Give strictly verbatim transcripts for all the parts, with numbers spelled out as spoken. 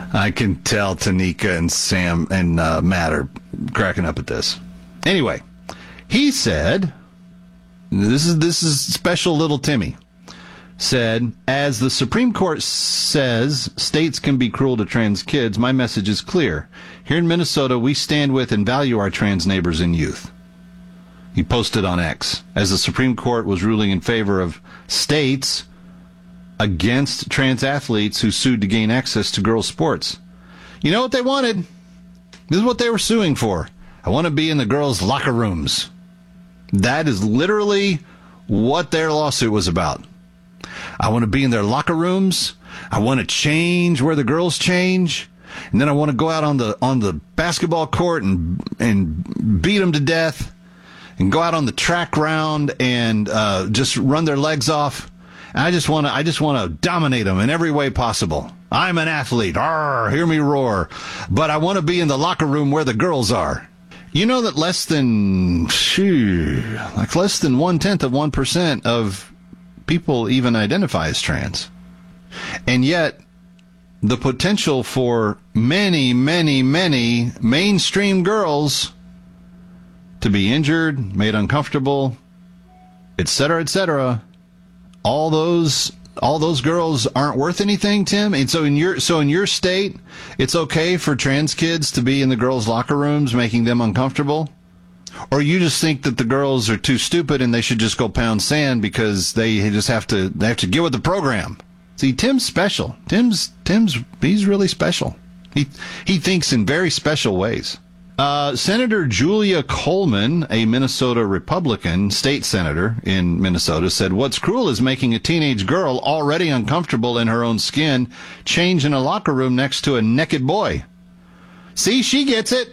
I can tell Tanika and Sam and uh, Matt are cracking up at this. Anyway, he said, this is this is special little Timmy, said, as the Supreme Court says states can be cruel to trans kids, my message is clear. Here in Minnesota, we stand with and value our trans neighbors and youth. He posted on X, as the Supreme Court was ruling in favor of states against trans athletes who sued to gain access to girls' sports. You know what they wanted? This is what they were suing for. I want to be in the girls' locker rooms. That is literally what their lawsuit was about. I want to be in their locker rooms. I want to change where the girls change. And then I want to go out on the on the basketball court and and beat them to death. And go out on the track round and uh, just run their legs off. I just want to I just want to dominate them in every way possible. I'm an athlete. Arr, hear me roar. But I want to be in the locker room where the girls are. You know that less than, phew, like less than one-tenth of one percent of people even identify as trans. And yet, the potential for many, many, many mainstream girls to be injured, made uncomfortable, et cetera, et cetera, all those all those girls aren't worth anything, Tim. And so in your so in your state, it's okay for trans kids to be in the girls' locker rooms, making them uncomfortable? Or you just think that the girls are too stupid and they should just go pound sand because they just have to they have to get with the program? See, Tim's special. Tim's Tim's he's really special. He he thinks in very special ways. Uh, Senator Julia Coleman, a Minnesota Republican state senator in Minnesota, said, what's cruel is making a teenage girl already uncomfortable in her own skin change in a locker room next to a naked boy. See, she gets it.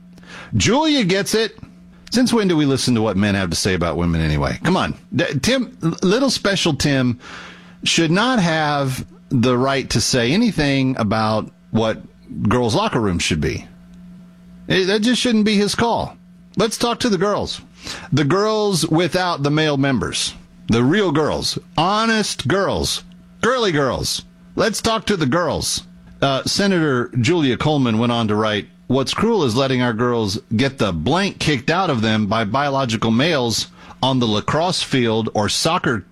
Julia gets it. Since when do we listen to what men have to say about women anyway? Come on. Tim, little special Tim should not have the right to say anything about what girls' locker rooms should be. That just shouldn't be his call. Let's talk to the girls. The girls without the male members. The real girls. Honest girls. Girly girls. Let's talk to the girls. Uh, Senator Julia Coleman went on to write, what's cruel is letting our girls get the blank kicked out of them by biological males on the lacrosse field or soccer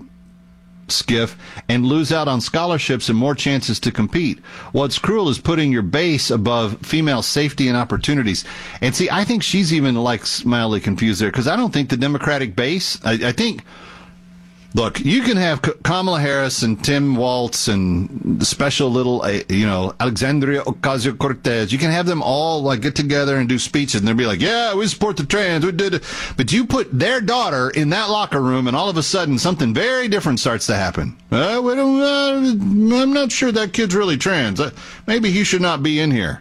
skiff and lose out on scholarships and more chances to compete. What's cruel is putting your base above female safety and opportunities. And see, I think she's even like mildly confused there because I don't think the Democratic base, I, I think, look, you can have Kamala Harris and Tim Walz and the special little, uh, you know, Alexandria Ocasio-Cortez. You can have them all like get together and do speeches, and they'll be like, "Yeah, we support the trans, we did it." But you put their daughter in that locker room, and all of a sudden, something very different starts to happen. Uh, we don't, uh, I'm not sure that kid's really trans. Uh, maybe he should not be in here.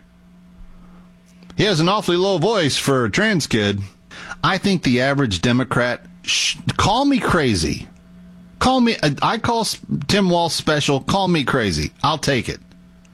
He has an awfully low voice for a trans kid. I think the average Democrat, sh- call me crazy. Call me, I call Tim Walz special, call me crazy. I'll take it.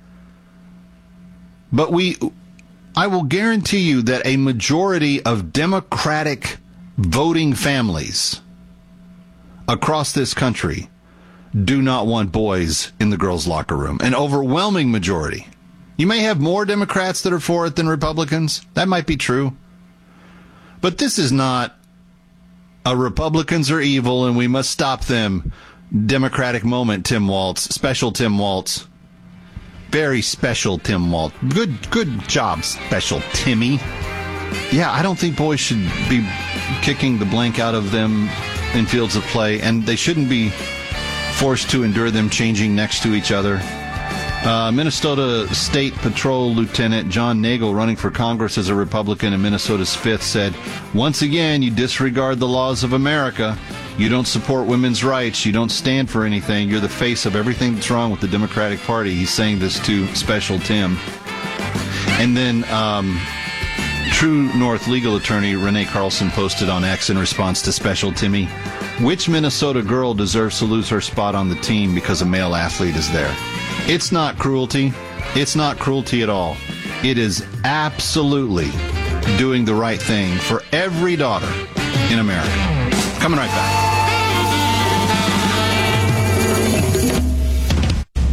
But we, I will guarantee you that a majority of Democratic voting families across this country do not want boys in the girls' locker room. An overwhelming majority. You may have more Democrats that are for it than Republicans. That might be true. But this is not Uh, Republicans are evil and we must stop them. Democratic moment, Tim Walz. Special Tim Walz. Very special Tim Walz. Good good job, special Timmy. Yeah, I don't think boys should be kicking the blank out of them in fields of play, and they shouldn't be forced to endure them changing next to each other. Uh, Minnesota State Patrol Lieutenant John Nagel, running for Congress as a Republican in Minnesota's fifth, said, once again, you disregard the laws of America. You don't support women's rights. You don't stand for anything. You're the face of everything that's wrong with the Democratic Party. He's saying this to Special Tim. And then um, True North legal attorney Renee Carlson posted on X in response to Special Timmy, which Minnesota girl deserves to lose her spot on the team because a male athlete is there? It's not cruelty. It's not cruelty at all. It is absolutely doing the right thing for every daughter in America. Coming right back.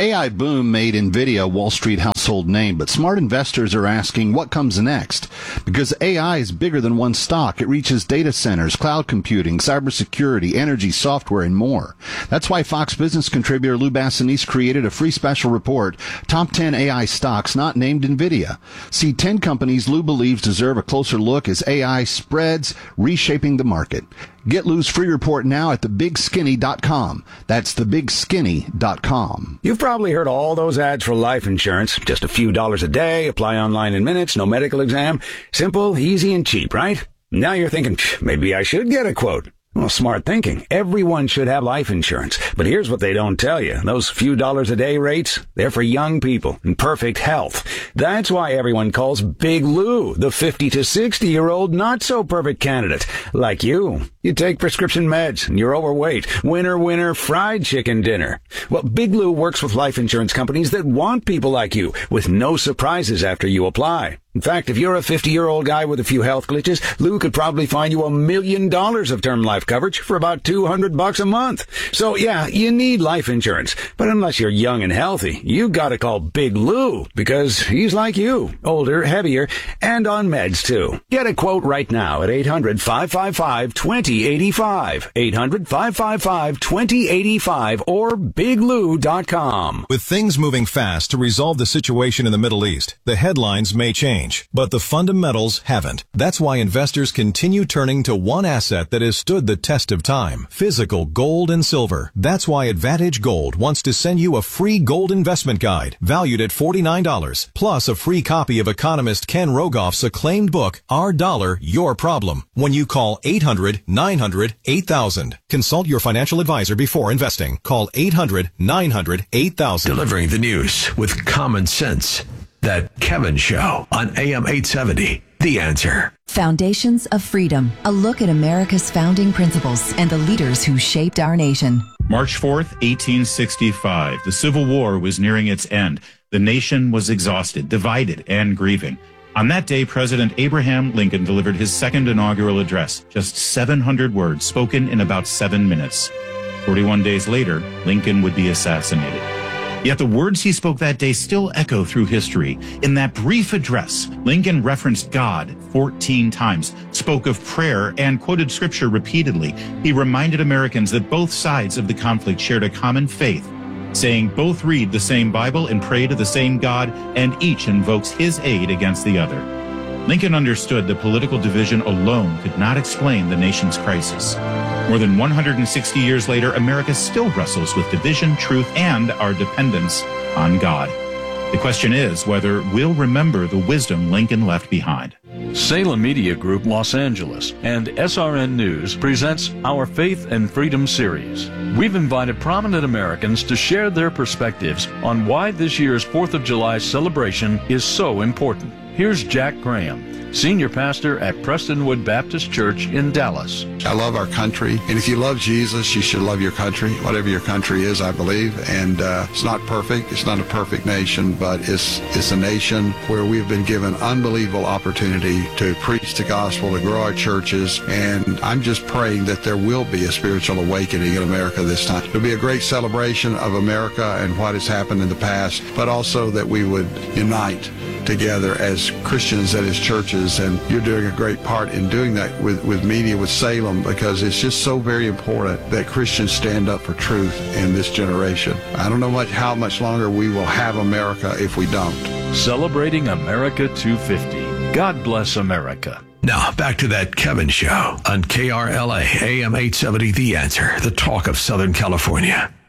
A I boom made NVIDIA a Wall Street household name, but smart investors are asking what comes next. Because A I is bigger than one stock. It reaches data centers, cloud computing, cybersecurity, energy, software, and more. That's why Fox Business contributor Lou Bassanese created a free special report, Top ten A I Stocks Not Named NVIDIA. See ten companies Lou believes deserve a closer look as A I spreads, reshaping the market. Get Lou's free report now at the big skinny dot com. That's the big skinny dot com. You've probably heard all those ads for life insurance. Just a few dollars a day, apply online in minutes, no medical exam. Simple, easy, and cheap, right? Now you're thinking, maybe I should get a quote. Well, smart thinking. Everyone should have life insurance. But here's what they don't tell you. Those few dollars a day rates, they're for young people in perfect health. That's why everyone calls Big Lou the fifty to sixty year old not so perfect candidate. Like you. You take prescription meds and you're overweight. Winner, winner, fried chicken dinner. Well, Big Lou works with life insurance companies that want people like you with no surprises after you apply. In fact, if you're a fifty-year-old guy with a few health glitches, Lou could probably find you a million dollars of term life coverage for about two hundred bucks a month. So yeah, you need life insurance. But unless you're young and healthy, you gotta call Big Lou because he's like you, older, heavier, and on meds too. Get a quote right now at eight hundred, five five five, two zero eight five. eight hundred, five five five, two zero eight five or big lou dot com. With things moving fast to resolve the situation in the Middle East, the headlines may change. But the fundamentals haven't. That's why investors continue turning to one asset that has stood the test of time. Physical gold and silver. That's why Advantage Gold wants to send you a free gold investment guide valued at forty-nine dollars, plus a free copy of economist Ken Rogoff's acclaimed book, Our Dollar, Your Problem, when you call eight hundred, nine hundred, eight thousand. Consult your financial advisor before investing. Call eight hundred, nine hundred, eight thousand. Delivering the news with common sense. That Kevin Show on A M eight seventy, The Answer. Foundations of Freedom, a look at America's founding principles and the leaders who shaped our nation. March fourth, eighteen sixty-five. The Civil War was nearing its end. The nation was exhausted, divided, and grieving. On that day, President Abraham Lincoln delivered his second inaugural address, just seven hundred words spoken in about seven minutes. forty-one days later, Lincoln would be assassinated. Yet the words he spoke that day still echo through history. In that brief address, Lincoln referenced God fourteen times, spoke of prayer, and quoted scripture repeatedly. He reminded Americans that both sides of the conflict shared a common faith, saying both read the same Bible and pray to the same God, and each invokes his aid against the other. Lincoln understood that political division alone could not explain the nation's crisis. More than one hundred sixty years later, America still wrestles with division, truth, and our dependence on God. The question is whether we'll remember the wisdom Lincoln left behind. Salem Media Group Los Angeles and S R N News presents our Faith and Freedom series. We've invited prominent Americans to share their perspectives on why this year's fourth of July celebration is so important. Here's Jack Graham, senior pastor at Prestonwood Baptist Church in Dallas. I love our country, and if you love Jesus, you should love your country, whatever your country is, I believe. And uh, it's not perfect. It's not a perfect nation, but it's it's a nation where we've been given unbelievable opportunity to preach the gospel, to grow our churches, and I'm just praying that there will be a spiritual awakening in America this time. It'll be a great celebration of America and what has happened in the past, but also that we would unite together as Christians and as churches, and you're doing a great part in doing that with, with media, with Salem, because it's just so very important that Christians stand up for truth in this generation. I don't know much how much longer we will have America if we don't. Celebrating America two fifty. God bless America. Now, back to that Kevin Show on K R L A, A M eight seventy, The Answer, the talk of Southern California.